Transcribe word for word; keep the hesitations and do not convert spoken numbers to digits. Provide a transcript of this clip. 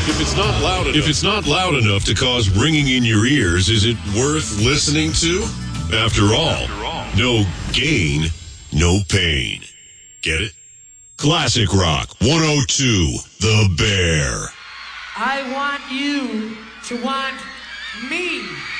If it's not loud enough, if it's not loud enough to cause ringing in your ears, is it worth listening to? After all, After all. no gain, no pain. Get it? Classic Rock one oh two, The Bear. I want you to want me.